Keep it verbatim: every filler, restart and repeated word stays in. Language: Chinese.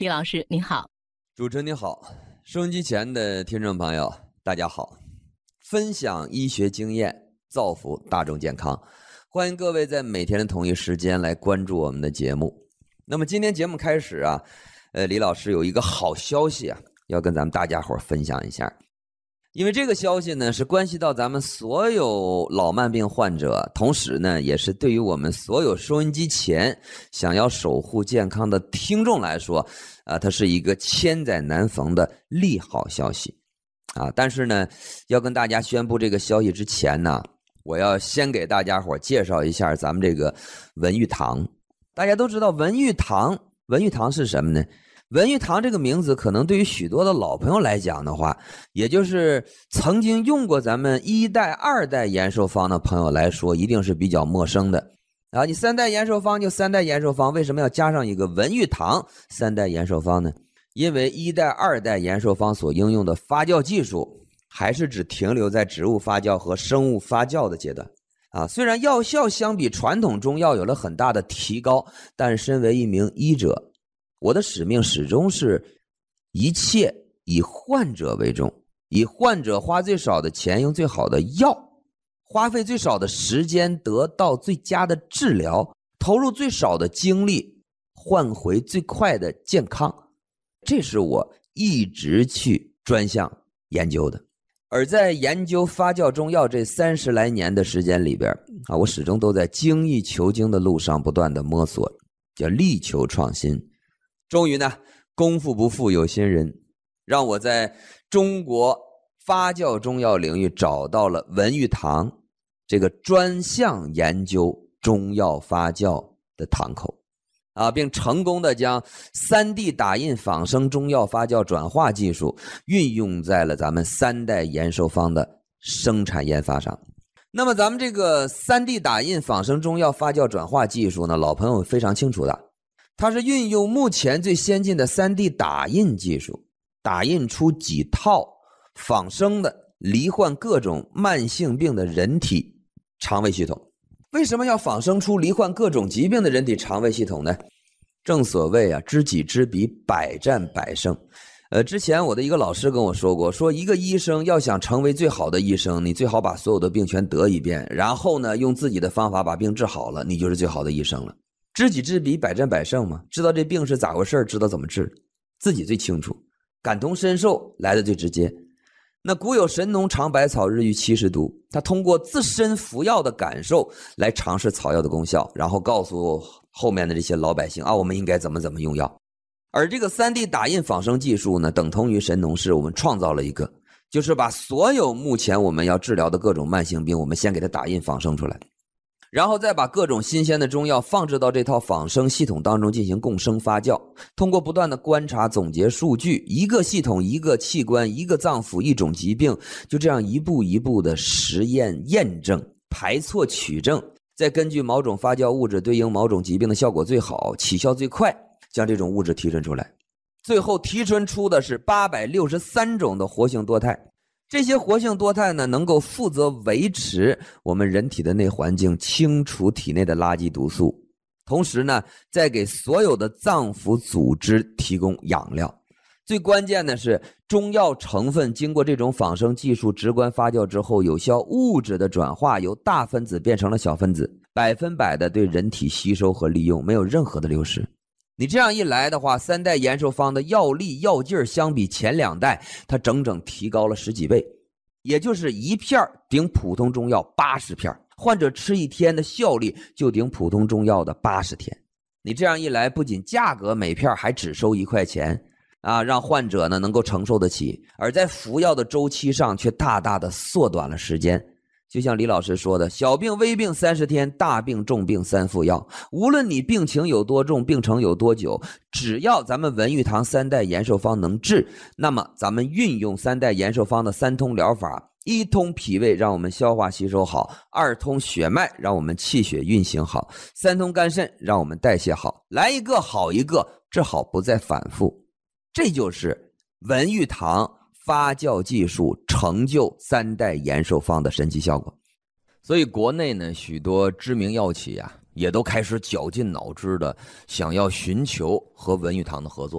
李老师您好。 主持人你好，收音机前的听众朋友大家好，分享医学经验，造福大众健康，欢迎各位在每天的同一时间来关注我们的节目。那么今天节目开始啊，呃，李老师有一个好消息啊，要跟咱们大家伙分享一下。因为这个消息呢是关系到咱们所有老慢病患者，同时呢也是对于我们所有收音机前想要守护健康的听众来说啊，它是一个千载难逢的利好消息啊。但是呢要跟大家宣布这个消息之前呢，我要先给大家伙介绍一下咱们这个文玉堂。大家都知道文玉堂，文玉堂是什么呢？文玉堂这个名字可能对于许多的老朋友来讲的话，也就是曾经用过咱们一代二代延寿方的朋友来说，一定是比较陌生的啊。你三代延寿方就三代延寿方，为什么要加上一个文玉堂三代延寿方呢？因为一代二代延寿方所应用的发酵技术还是只停留在植物发酵和生物发酵的阶段啊。虽然药效相比传统中药有了很大的提高，但身为一名医者，我的使命始终是一切以患者为重，以患者花最少的钱用最好的药，花费最少的时间得到最佳的治疗，投入最少的精力换回最快的健康，这是我一直去专项研究的。而在研究发酵中药这三十来年的时间里边啊，我始终都在精益求精的路上不断的摸索，叫力求创新。终于呢，功夫不负有心人，让我在中国发酵中药领域找到了文玉堂这个专项研究中药发酵的堂口啊，并成功的将 三 D 打印仿生中药发酵转化技术运用在了咱们三代延寿方的生产研发上。那么咱们这个 三 D 打印仿生中药发酵转化技术呢，老朋友非常清楚的，它是运用目前最先进的 三 D 打印技术，打印出几套仿生的罹患各种慢性病的人体肠胃系统。为什么要仿生出罹患各种疾病的人体肠胃系统呢？正所谓啊，知己知彼，百战百胜。呃，之前我的一个老师跟我说过，说一个医生要想成为最好的医生，你最好把所有的病全得一遍，然后呢，用自己的方法把病治好了，你就是最好的医生了。知己知彼，百战百胜嘛，知道这病是咋回事，知道怎么治，自己最清楚，感同身受来的最直接。那古有神农尝百草，日遇七十毒，他通过自身服药的感受来尝试草药的功效，然后告诉后面的这些老百姓啊，我们应该怎么怎么用药。而这个 三 D 打印仿生技术呢，等同于神农氏，我们创造了一个，就是把所有目前我们要治疗的各种慢性病，我们先给它打印仿生出来，然后再把各种新鲜的中药放置到这套仿生系统当中进行共生发酵，通过不断的观察总结数据，一个系统一个器官一个脏腑一种疾病，就这样一步一步的实验验证，排错取证，再根据某种发酵物质对应某种疾病的效果最好，起效最快，将这种物质提纯出来，最后提纯出的是八百六十三种的活性多肽。这些活性多肽呢，能够负责维持我们人体的内环境，清除体内的垃圾毒素，同时呢，再给所有的脏腑组织提供养料。最关键的是，中药成分经过这种仿生技术直观发酵之后，有效物质的转化由大分子变成了小分子，百分百的对人体吸收和利用，没有任何的流失。你这样一来的话，三代延寿方的药力药劲儿相比前两代，它整整提高了十几倍，也就是一片顶普通中药八十片，患者吃一天的效力就顶普通中药的八十天。你这样一来，不仅价格每片还只收一块钱啊，让患者呢能够承受得起，而在服药的周期上却大大的缩短了时间。就像李老师说的，小病微病三十天，大病重病三副药。无论你病情有多重，病程有多久，只要咱们文玉堂三代延寿方能治，那么咱们运用三代延寿方的三通疗法，一通脾胃让我们消化吸收好，二通血脉让我们气血运行好，三通肝肾让我们代谢好，来一个好一个，治好不再反复。这就是文玉堂发酵技术成就三代延寿方的神奇效果。所以国内呢，许多知名药企啊，也都开始绞尽脑汁的想要寻求和文玉堂的合作。